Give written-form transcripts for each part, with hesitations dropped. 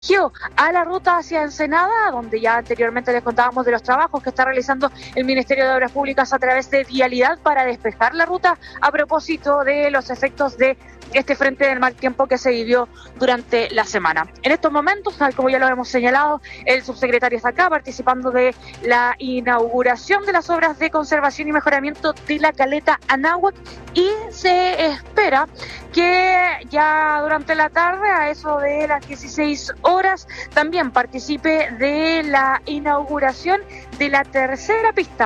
a la ruta hacia Ensenada, donde ya anteriormente les contábamos de los trabajos que está realizando el Ministerio de Obras Públicas a través de Vialidad para despejar la ruta a propósito de los efectos de este frente del mal tiempo que se vivió durante la semana. En estos momentos, tal como ya lo hemos señalado, el subsecretario está acá participando de la inauguración de las obras de conservación y mejoramiento de la caleta Anáhuac, y se espera que ya durante la tarde, a eso de las 16 horas, también participe de la inauguración de la tercera pista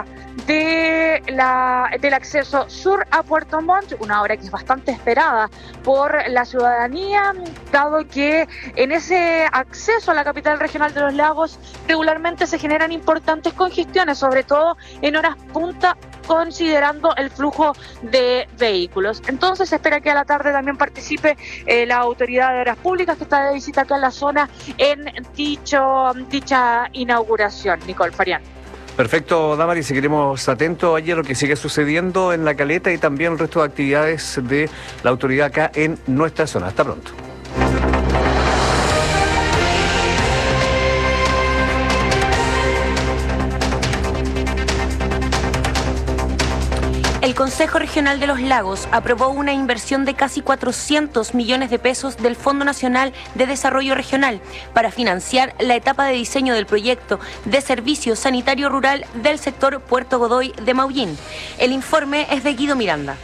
del acceso sur a Puerto Montt, una obra que es bastante esperada por la ciudadanía, dado que en ese acceso a la capital regional de los lagos regularmente se generan importantes congestiones, sobre todo en horas punta, considerando el flujo de vehículos. Entonces se espera que a la tarde también participe la Autoridad de Obras Públicas, que está de visita acá en la zona en dicha inauguración. Nicole Farián. Perfecto, Damaris, seguiremos atentos ayer lo que sigue sucediendo en la caleta y también el resto de actividades de la autoridad acá en nuestra zona. Hasta pronto. El Consejo Regional de los Lagos aprobó una inversión de casi 400 millones de pesos del Fondo Nacional de Desarrollo Regional para financiar la etapa de diseño del proyecto de servicio sanitario rural del sector Puerto Godoy de Maullín. El informe es de Guido Miranda.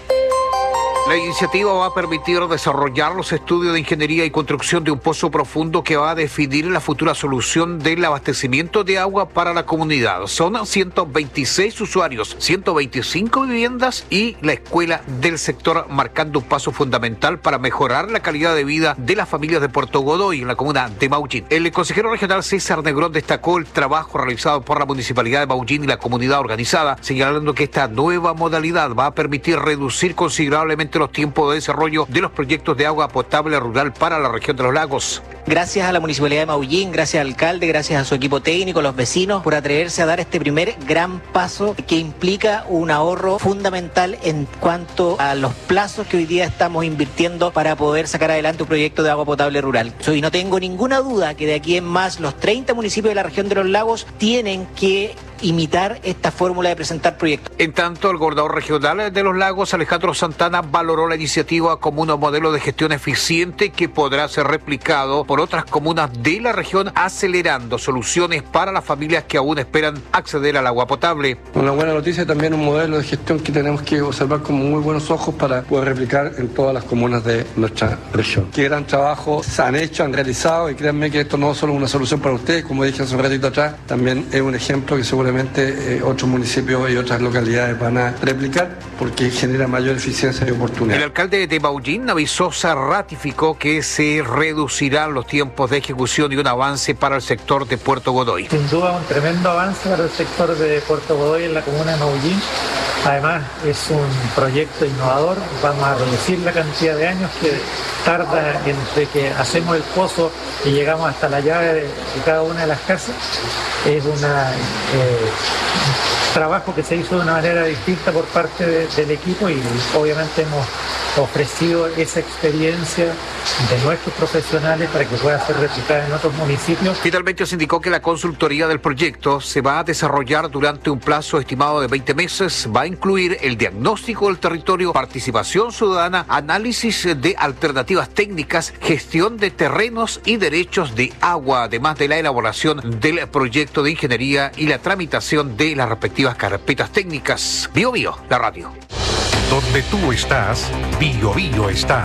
La iniciativa va a permitir desarrollar los estudios de ingeniería y construcción de un pozo profundo que va a definir la futura solución del abastecimiento de agua para la comunidad. Son 126 usuarios, 125 viviendas y la escuela del sector, marcando un paso fundamental para mejorar la calidad de vida de las familias de Puerto Godoy en la comuna de Maullín. El consejero regional César Negrón destacó el trabajo realizado por la Municipalidad de Maullín y la comunidad organizada, señalando que esta nueva modalidad va a permitir reducir considerablemente los tiempos de desarrollo de los proyectos de agua potable rural para la región de los lagos. Gracias a la Municipalidad de Maullín, gracias al alcalde, gracias a su equipo técnico, los vecinos, por atreverse a dar este primer gran paso que implica un ahorro fundamental en cuanto a los plazos que hoy día estamos invirtiendo para poder sacar adelante un proyecto de agua potable rural. Y no tengo ninguna duda que de aquí en más los 30 municipios de la región de los lagos tienen que imitar esta fórmula de presentar proyectos. En tanto, el gobernador regional de los lagos, Alejandro Santana, valoró la iniciativa como un modelo de gestión eficiente que podrá ser replicado por otras comunas de la región, acelerando soluciones para las familias que aún esperan acceder al agua potable. Una buena noticia, también un modelo de gestión que tenemos que observar con muy buenos ojos para poder replicar en todas las comunas de nuestra región. Qué gran trabajo se han hecho, han realizado, y créanme que esto no es solo una solución para ustedes, como dije hace un ratito atrás, también es un ejemplo que seguramente otros municipios y otras localidades van a replicar porque genera mayor eficiencia y oportunidad. El alcalde de Maullín avisó, se ratificó que se reducirán los tiempos de ejecución y un avance para el sector de Puerto Godoy. Sin duda un tremendo avance para el sector de Puerto Godoy en la comuna de Maullín. Además es un proyecto innovador, vamos a reducir la cantidad de años que tarda entre que hacemos el pozo y llegamos hasta la llave de cada una de las casas. Es un trabajo que se hizo de una manera distinta por parte del equipo y obviamente hemos ofrecido esa experiencia de nuestros profesionales para que pueda ser replicada en otros municipios. Finalmente se indicó que la consultoría del proyecto se va a desarrollar durante un plazo estimado de 20 meses. Va a incluir el diagnóstico del territorio, participación ciudadana, análisis de alternativas técnicas, gestión de terrenos y derechos de agua, además de la elaboración del proyecto de ingeniería y la tramitación de las respectivas carpetas técnicas. Bio Bio, la radio. Donde tú estás, Bio Bio está.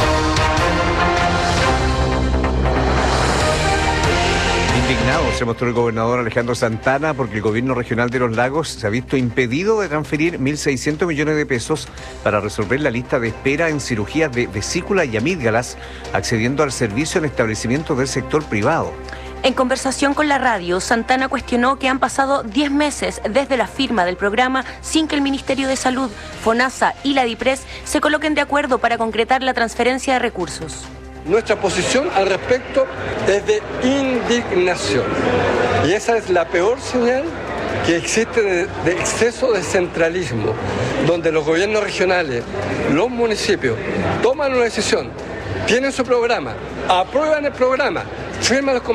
Indignado se mostró el gobernador Alejandro Santana porque el gobierno regional de los lagos se ha visto impedido de transferir 1.600 millones de pesos para resolver la lista de espera en cirugías de vesícula y amígdalas, accediendo al servicio en establecimientos del sector privado. En conversación con la radio, Santana cuestionó que han pasado 10 meses desde la firma del programa sin que el Ministerio de Salud, FONASA y la DIPRES se coloquen de acuerdo para concretar la transferencia de recursos. Nuestra posición al respecto es de indignación. Y esa es la peor señal que existe de exceso de centralismo, donde los gobiernos regionales, los municipios, toman una decisión, tienen su programa, aprueban el programa, Firma los